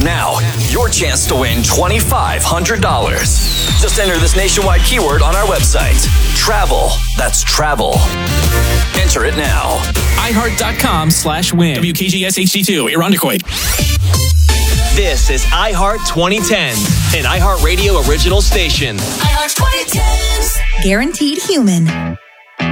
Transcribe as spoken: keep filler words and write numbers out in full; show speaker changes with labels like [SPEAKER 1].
[SPEAKER 1] Now, your chance to win twenty-five hundred dollars. Just enter this nationwide keyword on our website. Travel. That's travel. Enter it now.
[SPEAKER 2] iHeart.com slash win. W K G S H D two, Irondequoit.
[SPEAKER 3] This is iHeart twenty ten, an iHeartRadio original station.
[SPEAKER 4] iHeart twenty tens. Guaranteed human.